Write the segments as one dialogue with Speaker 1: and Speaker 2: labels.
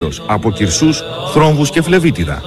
Speaker 1: από κυρσούς, θρόμβους και φλεβίτιδα.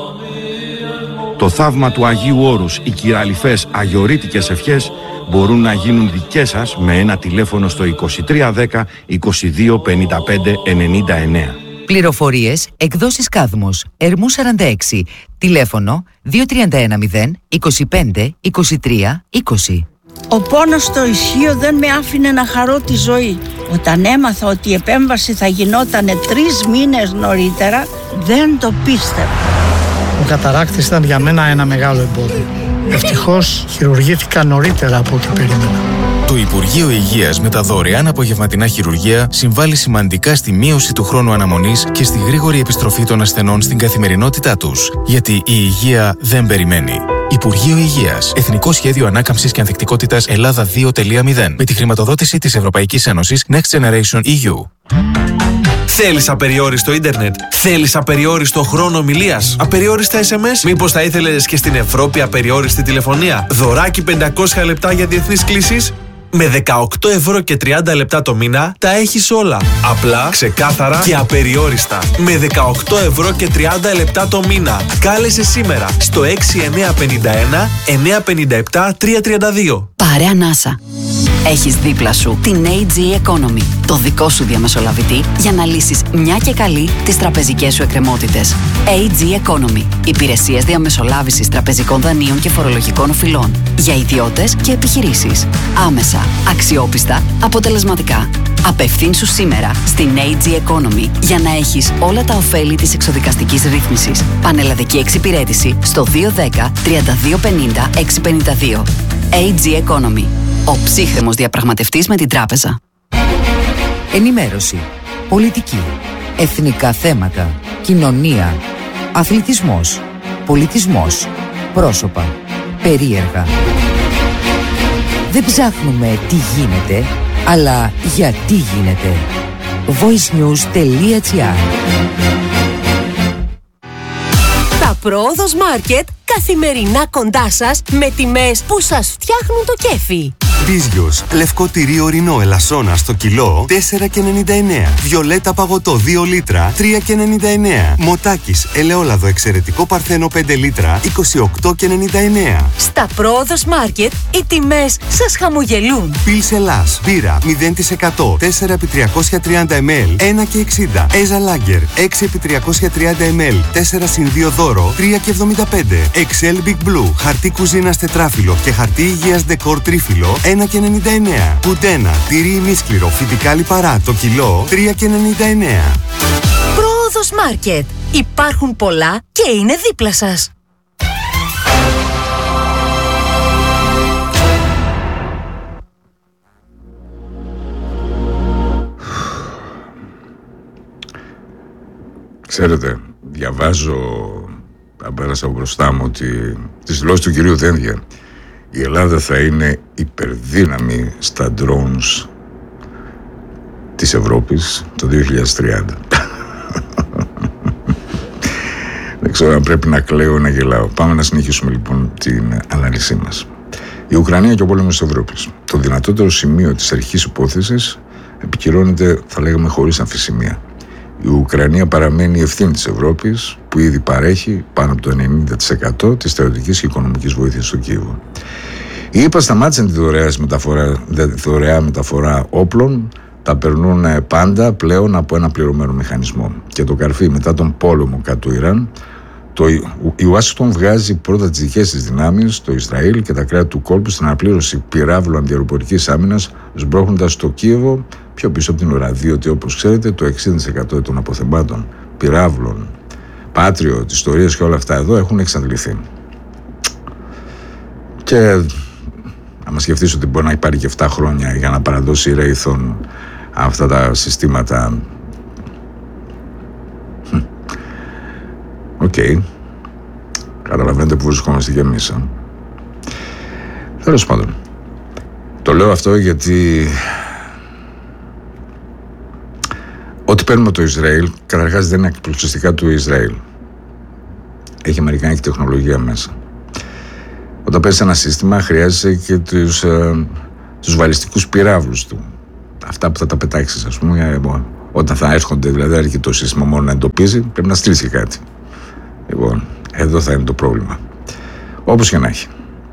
Speaker 1: Το θαύμα του Αγίου Όρους, οι κυραλιφές αγιορείτικες ευχές μπορούν να γίνουν δικές σας με ένα τηλέφωνο στο 2310 22 55 99.
Speaker 2: Πληροφορίες, εκδόσεις Κάδμος, Ερμού 46, τηλέφωνο 2310 25 23 20.
Speaker 3: Ο πόνος στο ισχύο δεν με άφηνε να χαρώ τη ζωή. Όταν έμαθα ότι η επέμβαση θα γινόταν 3 μήνες νωρίτερα, δεν το πίστευα.
Speaker 4: Ο καταράκτης ήταν για μένα ένα μεγάλο εμπόδιο. Ευτυχώς χειρουργήθηκα νωρίτερα από ό,τι περίμενα.
Speaker 5: Το Υπουργείο Υγείας με τα δωρεάν απογευματινά χειρουργεία συμβάλλει σημαντικά στη μείωση του χρόνου αναμονής και στη γρήγορη επιστροφή των ασθενών στην καθημερινότητά τους. Γιατί η υγεία δεν περιμένει. Υπουργείο Υγείας. Εθνικό Σχέδιο Ανάκαμψης και Ανθεκτικότητας Ελλάδα 2.0. Με τη χρηματοδότηση της Ευρωπαϊκής Ένωσης Next Generation EU.
Speaker 6: Θέλεις απεριόριστο ίντερνετ? Θέλεις απεριόριστο χρόνο ομιλίας? Απεριόριστα SMS? Μήπως θα ήθελες και στην Ευρώπη απεριόριστη τηλεφωνία? Δωράκι 500 λεπτά για διεθνείς κλήσεις? Με 18 ευρώ και 30 λεπτά το μήνα τα έχεις όλα. Απλά, ξεκάθαρα και απεριόριστα. Με 18 ευρώ και 30 λεπτά το μήνα. Κάλεσε σήμερα στο 6951 957 332.
Speaker 7: Πάρε ανάσα. Έχεις δίπλα σου την AG Economy, το δικό σου διαμεσολαβητή για να λύσεις μια και καλή τις τραπεζικές σου εκκρεμότητες. AG Economy. Υπηρεσίες διαμεσολάβησης τραπεζικών δανείων και φορολογικών οφειλών. Για ιδιώτες και επιχειρήσεις. Άμεσα, αξιόπιστα, αποτελεσματικά. Απευθύνσου σήμερα στην AG Economy για να έχεις όλα τα ωφέλη της εξοδικαστικής ρύθμισης. Πανελλαδική εξυπηρέτηση στο 210 3250 652. AG Economy. Ο ψύχρεμος διαπραγματευτής με την τράπεζα.
Speaker 2: Ενημέρωση, πολιτική, εθνικά θέματα, κοινωνία, αθλητισμός, πολιτισμός, πρόσωπα, περίεργα. Δεν ψάχνουμε τι γίνεται, αλλά γιατί γίνεται. voicenews.gr.
Speaker 8: Τα Πρόοδος Μάρκετ καθημερινά κοντά σας με τιμές που σας φτιάχνουν το κέφι.
Speaker 9: Μπίζιος, λευκό τυρί ορεινό ελασσόνα στο κιλό 4,99. Βιολέτα παγωτό 2 λίτρα 3,99. Μοτάκης ελαιόλαδο εξαιρετικό παρθένο 5 λίτρα 28,99.
Speaker 8: Στα Πρόοδος Μάρκετ οι τιμές σας χαμογελούν.
Speaker 9: Πιλς Ελλάς, μπύρα 0% 4x330 ml 1,60. Έζα Λάγκερ 6x330 ml 4x2 δώρο 3,75. Excel Big Blue, χαρτί κουζίνας τετράφυλλο και χαρτί υγείας ντεκόρ τρίφυλλο 1,99. Κουντένα, τυρί ημίσκληρο, φυτικά λιπαρά, το κιλό 3,99.
Speaker 8: Πρόοδος Μάρκετ. Υπάρχουν πολλά και είναι δίπλα σας.
Speaker 10: Ξέρετε, διαβάζω, πέρασα μπροστά μου ότι τις δηλώσεις του κυρίου Δένδια η Ελλάδα θα είναι υπερδύναμη στα drones της Ευρώπης το 2030. Δεν ξέρω αν πρέπει να κλαίω ή να γελάω. Πάμε να συνεχίσουμε λοιπόν την ανάλυση μας. Η Ουκρανία και ο πόλεμος της Ευρώπης. Το δυνατότερο σημείο της αρχικής υπόθεσης επικυρώνεται, θα λέγαμε, χωρίς αμφισημία. Η Ουκρανία παραμένει η ευθύνη της Ευρώπης, που ήδη παρέχει πάνω από το 90% της στρατιωτικής και οικονομικής βοήθειας στο Κίεβο. Οι ΗΠΑ σταμάτησαν τη δωρεά μεταφορά όπλων, τα περνούν πάντα πλέον από ένα πληρωμένο μηχανισμό. Και το καρφί μετά τον πόλεμο κατά του Ιράν, η Ουάσιγκτον βγάζει πρώτα τις δικές της δυνάμεις, το Ισραήλ και τα κράτη του κόλπου στην αναπλήρωση πυράβλου αντιαεροπορικής άμυνας, σμπρώχνοντας το Κίεβο πιο πίσω από την ώρα. Διότι, όπως ξέρετε, το 60% των αποθεμάτων πυράβλων, Patriot, ιστορίες και όλα αυτά εδώ έχουν εξαντληθεί. Και άμα σκεφτείς ότι μπορεί να υπάρχει και 7 χρόνια για να παραδώσει η Raytheon αυτά τα συστήματα. Οκ. Καταλαβαίνετε που βρισκόμαστε και εμείς. Τέλος πάντων. Το λέω αυτό γιατί ό,τι παίρνουμε από το Ισραήλ καταρχάς δεν είναι εκπληκτιστικά του Ισραήλ. Έχει αμερικανική τεχνολογία μέσα. Όταν παίρνεις ένα σύστημα χρειάζεσαι και τους βαλιστικούς πυράβλους του. Αυτά που θα τα πετάξεις, ας πούμε, Όταν θα έρχονται, δηλαδή έρχεται το σύστημα μόνο να εντοπίζει, πρέπει να στείλει και κάτι. Λοιπόν, εδώ θα είναι το πρόβλημα. Όπως και να έχει.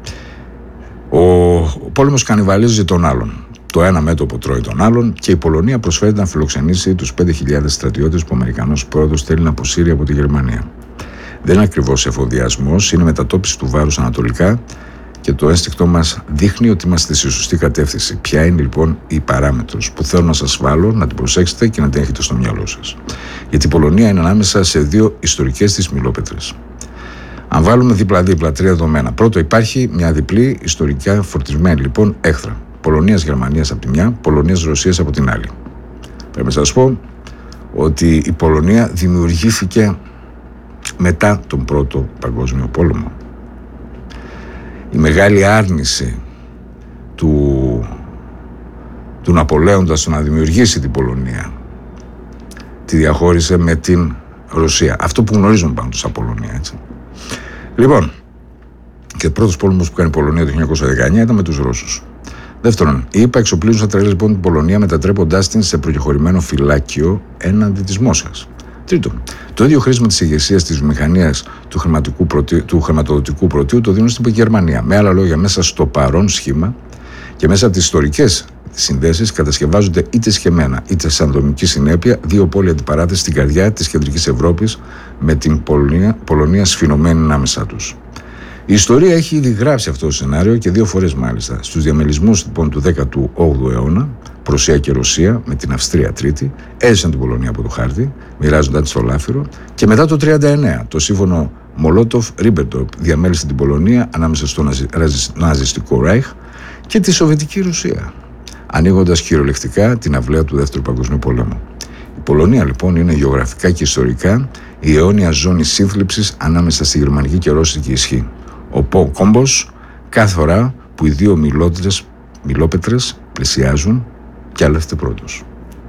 Speaker 10: Ο πόλεμος κανιβαλίζει τον άλλον. Το ένα μέτωπο τρώει τον άλλον και η Πολωνία προσφέρεται να φιλοξενήσει τους 5.000 στρατιώτες που ο Αμερικανός πρόεδρος θέλει να αποσύρει από τη Γερμανία. Δεν είναι ακριβώς εφοδιασμός, είναι μετατόπιση του βάρους ανατολικά και το ένστικτό μας δείχνει ότι είμαστε στη σωστή κατεύθυνση. Ποια είναι λοιπόν η παράμετρος που θέλω να σας βάλω, να την προσέξετε και να την έχετε στο μυαλό σας. Γιατί η Πολωνία είναι ανάμεσα σε δύο ιστορικές της μιλόπετρες. Αν βάλουμε δίπλα-δίπλα τρία δεδομένα. Πρώτο, υπάρχει μια διπλή ιστορικά φορτισμένη λοιπόν έχθρα. Πολωνίας-Γερμανίας από τη μια, Πολωνίας-Ρωσίας από την άλλη. Πρέπει να σας πω ότι η Πολωνία δημιουργήθηκε μετά τον Πρώτο Παγκόσμιο Πόλεμο. Η μεγάλη άρνηση του Ναπολέοντα στο να δημιουργήσει την Πολωνία τη διαχώρισε με την Ρωσία. Αυτό που γνωρίζουμε πάνω στα Πολωνία, έτσι. Λοιπόν, και ο πρώτος πόλεμος που κάνει η Πολωνία το 1919 ήταν με τους Ρώσους. Δεύτερον, οι ΗΠΑ εξοπλίζουν στα τρέλα λοιπόν την Πολωνία, μετατρέποντάς την σε προκεχωρημένο φυλάκιο έναντι της Μόσχας. Τρίτον, το ίδιο χρήσιμο της ηγεσίας της βιομηχανίας του χρηματοδοτικού πρωτείου το δίνουν στην Γερμανία. Με άλλα λόγια, μέσα στο παρόν σχήμα και μέσα από τις ιστορικές συνδέσεις κατασκευάζονται είτε σχεμένα είτε σαν δομική συνέπεια δύο πόλη αντιπαράθεση στην καρδιά της κεντρικής Ευρώπης με την Πολωνία σφινωμένη ανάμεσά τους. Η ιστορία έχει ήδη γράψει αυτό το σενάριο και δύο φορές μάλιστα. Στους διαμελισμούς λοιπόν, του 18ου αιώνα, Πρωσία και Ρωσία με την Αυστρία τρίτη, έζησαν την Πολωνία από το χάρτη, μοιράζονταν τη στο λάφυρο, και μετά το 1939 το σύμφωνο Μολότοφ-Ρίμπεντροπ διαμέλισε την Πολωνία ανάμεσα στο ναζιστικό Ράιχ και τη Σοβιετική Ρωσία, ανοίγοντας κυριολεκτικά την αυλαία του Δεύτερου Παγκοσμίου Πολέμου. Η Πολωνία λοιπόν είναι γεωγραφικά και ιστορικά η αιώνια ζώνη σύνθλιψης ανάμεσα στη γερμανική και ρώσικη ισχύ. Ο κόμπος κάθε φορά που οι δύο μιλόπετρες πλησιάζουν κι άλλωστε πρώτος.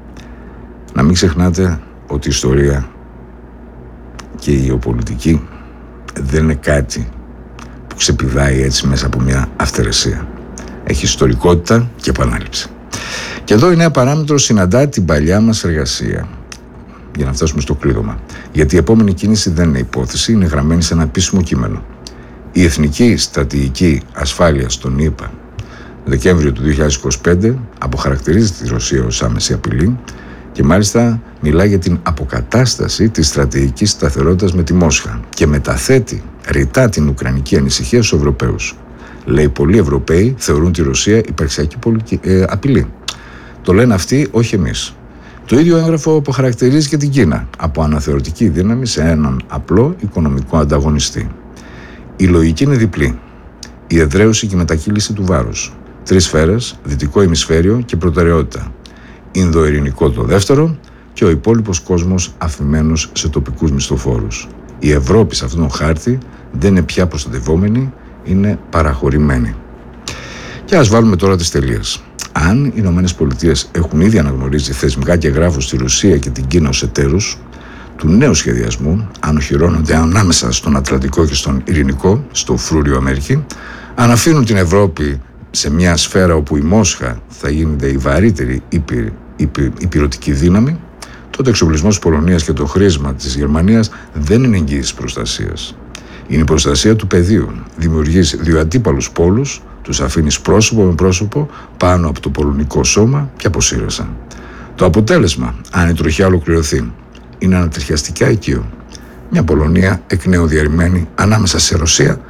Speaker 10: Να μην ξεχνάτε ότι η ιστορία και η γεωπολιτική δεν είναι κάτι που ξεπηδάει έτσι μέσα από μια αυθαιρεσία. Έχει ιστορικότητα και επανάληψη. Και εδώ η νέα παράμετρος συναντά την παλιά μας εργασία για να φτάσουμε στο κλείδωμα. Γιατί η επόμενη κίνηση δεν είναι υπόθεση, είναι γραμμένη σε ένα επίσημο κείμενο. Η Εθνική Στρατηγική Ασφάλειας των ΗΠΑ Δεκέμβριο του 2025 αποχαρακτηρίζει τη Ρωσία ως άμεση απειλή και μάλιστα μιλά για την αποκατάσταση της στρατηγικής σταθερότητας με τη Μόσχα και μεταθέτει ρητά την ουκρανική ανησυχία στους Ευρωπαίους. Λέει, πολλοί Ευρωπαίοι θεωρούν τη Ρωσία υπαρξιακή απειλή. Το λένε αυτοί, όχι εμείς. Το ίδιο έγγραφο αποχαρακτηρίζει και την Κίνα από αναθεωρητική δύναμη σε έναν απλό οικονομικό ανταγωνιστή. Η λογική είναι διπλή. Η εδραίωση και η μετακύληση του βάρους. Τρεις σφαίρες, δυτικό ημισφαίριο και προτεραιότητα. Ινδοειρηνικό το δεύτερο και ο υπόλοιπος κόσμος αφημένος σε τοπικούς μισθοφόρους. Η Ευρώπη σε αυτόν τον χάρτη δεν είναι πια προστατευόμενη, είναι παραχωρημένη. Και ας βάλουμε τώρα τις τελείες. Αν οι ΗΠΑ έχουν ήδη αναγνωρίσει θεσμικά και γράφουν στη Ρωσία και την Κίνα ως εταίρους του νέου σχεδιασμού, αν οχυρώνονται ανάμεσα στον Ατλαντικό και στον Ειρηνικό, στο φρούριο Αμερική, αν αφήνουν την Ευρώπη σε μια σφαίρα όπου η Μόσχα θα γίνεται η βαρύτερη υπηρετική δύναμη, τότε ο εξοπλισμός της Πολωνίας και το χρήσμα της Γερμανίας δεν είναι εγγύηση προστασίας. Είναι η προστασία του πεδίου. Δημιουργείς δύο αντίπαλους πόλους, τους αφήνεις πρόσωπο με πρόσωπο πάνω από το πολωνικό σώμα και αποσύρεσαν. Το αποτέλεσμα, αν η τροχιά ολοκληρωθεί, είναι ανατριχιαστικά οικείο. Μια Πολωνία εκ νέου διαρρημένη ανάμεσα σε Ρωσία,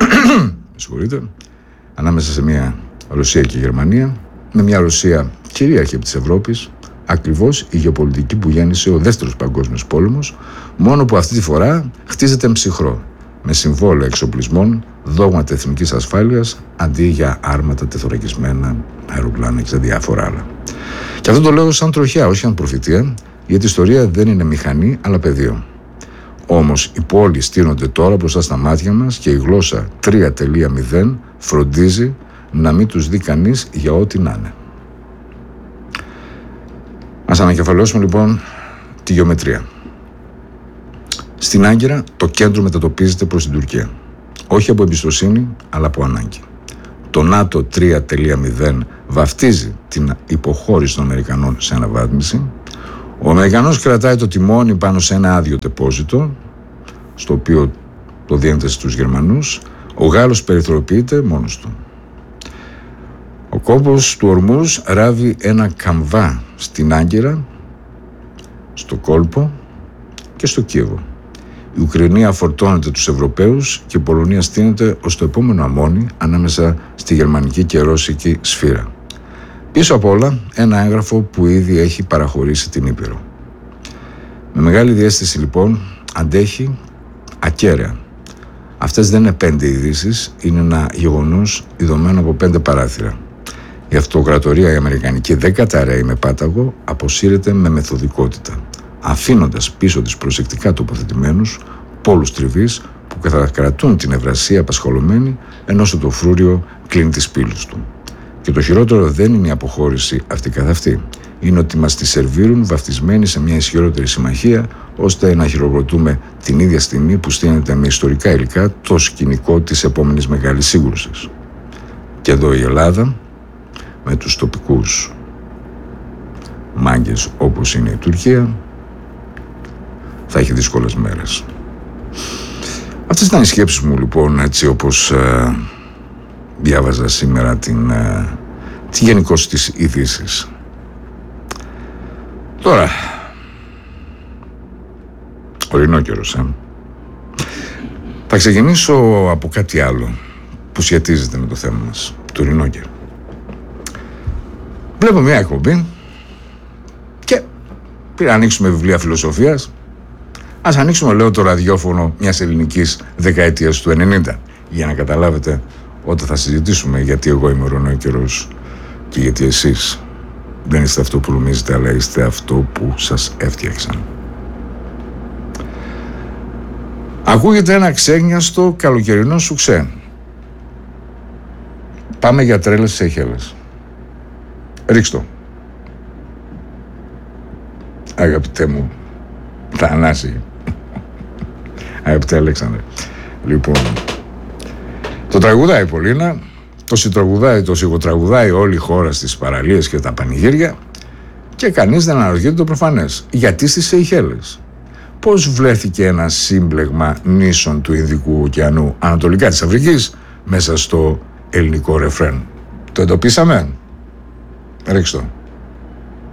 Speaker 10: ανάμεσα σε μια Ρωσία και Γερμανία, με μια Ρωσία κυρίαρχη από της Ευρώπης, ακριβώς η γεωπολιτική που γέννησε ο Δεύτερος Παγκόσμιος Πόλεμος, μόνο που αυτή τη φορά χτίζεται ψυχρό, με συμβόλαια εξοπλισμών, δόγματα εθνικής ασφάλειας, αντί για άρματα τεθωρακισμένα, αεροπλάνα και σε διάφορα άλλα. Και αυτό το λέω σαν τροχιά, όχι σαν προφητεία, γιατί η ιστορία δεν είναι μηχανή, αλλά πεδίο. Όμως οι πόλεις στείνονται τώρα μπροστά στα μάτια μας και η γλώσσα 3.0 φροντίζει να μην τους δει κανείς για ό,τι να είναι. Ας ανακεφαλαιώσουμε λοιπόν τη γεωμετρία. Στην Άγκυρα το κέντρο μετατοπίζεται προς την Τουρκία. Όχι από εμπιστοσύνη, αλλά από ανάγκη. Το ΝΑΤΟ 3.0 βαφτίζει την υποχώρηση των Αμερικανών σε αναβάθμιση. Ο Αμερικανός κρατάει το τιμόνι πάνω σε ένα άδειο τεπόζιτο, στο οποίο το δίνεται στους Γερμανούς. Ο Γάλλος περιθωριοποιείται μόνος του. Ο κόπος του Ορμούζ ράβει ένα καμβά στην Άγκυρα, στο κόλπο και στο Κίεβο. Η Ουκρανία φορτώνεται τους Ευρωπαίους και η Πολωνία στείνεται ως το επόμενο αμόνι ανάμεσα στη γερμανική και ρώσικη σφύρα. Πίσω απ' όλα ένα έγγραφο που ήδη έχει παραχωρήσει την Ήπειρο. Με μεγάλη διαίσθηση λοιπόν αντέχει ακέραια. Αυτές δεν είναι 5 ειδήσεις, είναι ένα γεγονός ειδωμένο από 5 παράθυρα. Η αυτοκρατορία η αμερικανική δεν καταραίει με πάταγο, αποσύρεται με μεθοδικότητα, αφήνοντας πίσω της προσεκτικά τοποθετημένους πόλους τριβής που θα κρατούν την Ευρασία απασχολωμένη, ενώ το φρούριο κλείνει τις πύλες του. Και το χειρότερο δεν είναι η αποχώρηση αυτή καθ' αυτή. Είναι ότι μας τη σερβίρουν βαφτισμένοι σε μια ισχυρότερη συμμαχία, ώστε να χειροκροτούμε την ίδια στιγμή που στείνεται με ιστορικά υλικά το σκηνικό της επόμενης μεγάλης σύγκρουσης. Και εδώ η Ελλάδα, με τους τοπικούς μάγκες όπως είναι η Τουρκία, θα έχει δύσκολες μέρες. Αυτές ήταν οι σκέψεις μου λοιπόν, έτσι όπως διάβαζα σήμερα την γενικώς τις ειδήσεις. Τώρα, ορεινό καιρός, θα ξεκινήσω από κάτι άλλο που σχετίζεται με το θέμα μας, το ορεινό καιρό. Βλέπω μια εκπομπή και πήρα να ανοίξουμε βιβλία φιλοσοφίας. Ας ανοίξουμε, λέω, το ραδιόφωνο μιας ελληνικής δεκαετίας του 90, για να καταλάβετε όταν θα συζητήσουμε γιατί εγώ είμαι ορεινό καιρός και γιατί εσείς δεν είστε αυτό που νομίζετε, αλλά είστε αυτό που σας έφτιαξαν. Ακούγεται ένα ξένιαστο καλοκαιρινό σουξέ. Πάμε για τρέλες στις Σεϊχέλες. Ρίξτο. Αγαπητέ μου Θανάση. Αγαπητέ Αλέξανδρε. Λοιπόν, το τραγουδάει η Πολίνα, το σιγοτραγουδάει όλη η χώρα στις παραλίες και τα πανηγύρια και κανείς δεν αναρωτιέται το προφανές. Γιατί στις Σεϊχέλες? Πώς βρέθηκε ένα σύμπλεγμα νήσων του Ινδικού ωκεανού ανατολικά της Αφρικής μέσα στο ελληνικό ρεφρέν? Το εντοπίσαμε? Ρίξτε το.